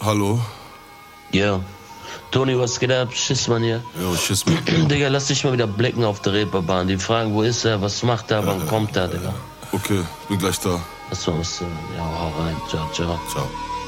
Hallo? Ja. Toni, was geht ab? Schiss, Mann, hier. Jo, Schiss, Mann. Digga, lass dich mal wieder blicken auf der Reeperbahn. Die fragen, wo ist er, was macht er, wann kommt er, Digga? Okay, bin gleich da. Was soll das denn? Ja, hau rein. Ciao, ciao. Ciao.